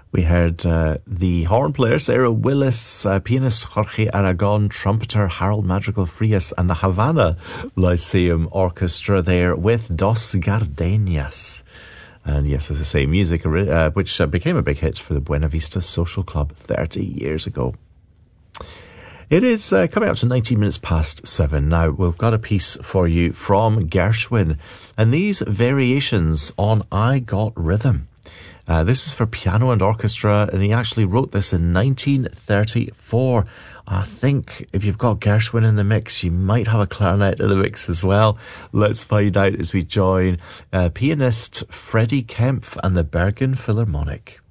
We heard the horn player Sarah Willis, pianist Jorge Aragon, trumpeter Harold Madrigal Frias, and the Havana Lyceum Orchestra there with Dos Gardenias. And yes, as I say, music which became a big hit for the Buena Vista Social Club 30 years ago. It is coming up to 19 minutes past 7 now. We've got a piece for you from Gershwin, and these variations on I Got Rhythm. This is for piano and orchestra, and he actually wrote this in 1934. I think if you've got Gershwin in the mix, you might have a clarinet in the mix as well. Let's find out as we join pianist Freddie Kempf and the Bergen Philharmonic.